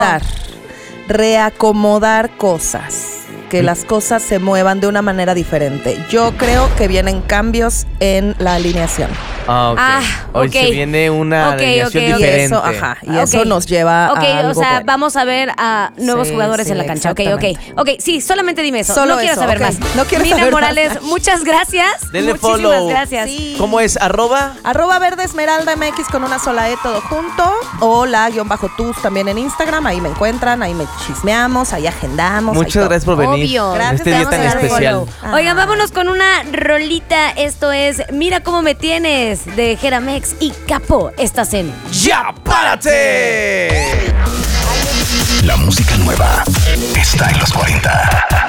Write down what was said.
reacomodar cosas, que las cosas se muevan de una manera diferente. Yo creo que vienen cambios en la alineación. Hoy se viene una alineación diferente. Y eso nos lleva a algo bueno. Vamos a ver a nuevos jugadores en la cancha. Ok, sí, solamente dime eso. Solo no quiero eso, saber más. No quiero Mina saber Morales, más. muchas gracias. Denle Muchísimas follow. gracias. Sí. ¿Cómo es? ¿Arroba? Verde Esmeralda MX con una sola E todo junto. O la_tus también en Instagram. Ahí me encuentran, ahí me chismeamos, ahí agendamos. Muchas gracias por venir. Obvio. En este Gracias, día te tan vamos a dar especial. follow. Oigan, vámonos con una rolita. Esto es Mira Cómo Me Tienes de Jeramex y Capo. Estás en ¡Ya párate! La música nueva está en los 40.